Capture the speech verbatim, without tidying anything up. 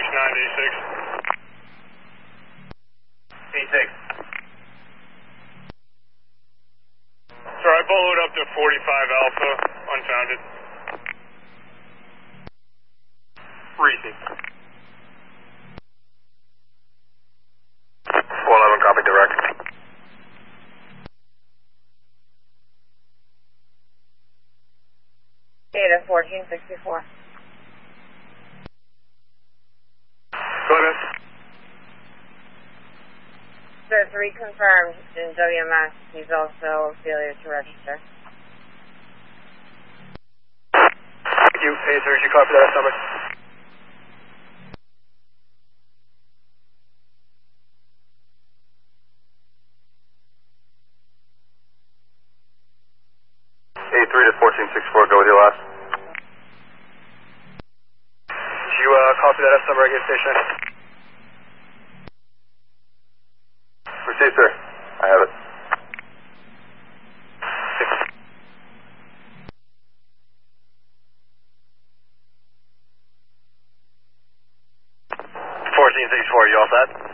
nine D six. D six. Sir, I boloed up to forty-five Alpha, unfounded. Reezy. four eleven, copy direct. Data fourteen sixty-four. Go ahead. Sir, three confirmed in W M S. He's also failure to register. Thank you. Hey, sir, you copy that number? A three to fourteen sixty-four, go with your last. Did you uh, copy that S number at your station? Received, sir. I have it. fourteen sixty-four, you all set?